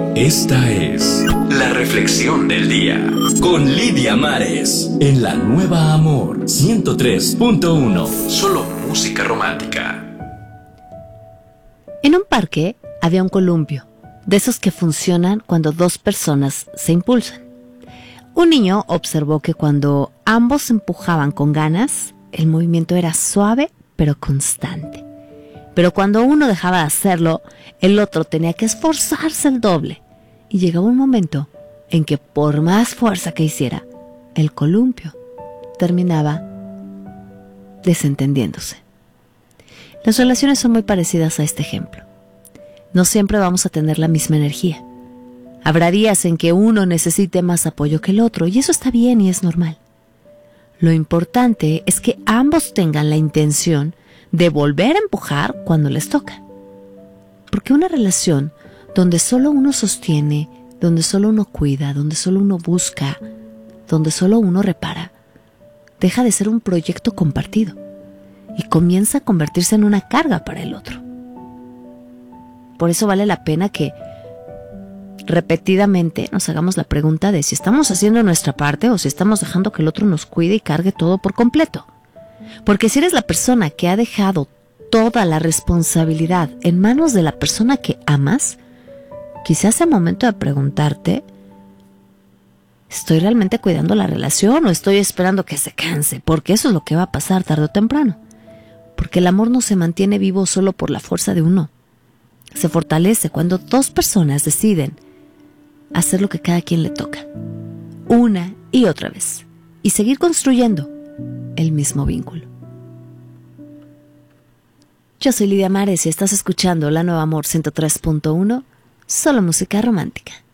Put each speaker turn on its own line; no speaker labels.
Esta es la reflexión del día con Lidia Mares en La Nueva Amor 103.1. Solo música romántica.
En un parque había un columpio, de esos que funcionan cuando dos personas se impulsan. Un niño observó que cuando ambos se empujaban con ganas, el movimiento era suave pero constante. Pero cuando uno dejaba de hacerlo, el otro tenía que esforzarse el doble. Y llegaba un momento en que por más fuerza que hiciera, el columpio terminaba desentendiéndose. Las relaciones son muy parecidas a este ejemplo. No siempre vamos a tener la misma energía. Habrá días en que uno necesite más apoyo que el otro, y eso está bien y es normal. Lo importante es que ambos tengan la intención de volver a empujar cuando les toca. Porque una relación donde solo uno sostiene, donde solo uno cuida, donde solo uno busca, donde solo uno repara, deja de ser un proyecto compartido y comienza a convertirse en una carga para el otro. Por eso vale la pena que repetidamente nos hagamos la pregunta de si estamos haciendo nuestra parte o si estamos dejando que el otro nos cuide y cargue todo por completo. Porque si eres la persona que ha dejado toda la responsabilidad en manos de la persona que amas, quizás sea momento de preguntarte: ¿estoy realmente cuidando la relación o estoy esperando que se canse? Porque eso es lo que va a pasar tarde o temprano. Porque el amor no se mantiene vivo solo por la fuerza de uno. Se fortalece cuando dos personas deciden hacer lo que cada quien le toca, una y otra vez, y seguir construyendo el mismo vínculo. Yo soy Lidia Mares y estás escuchando La Nueva Amor 103.1, solo música romántica.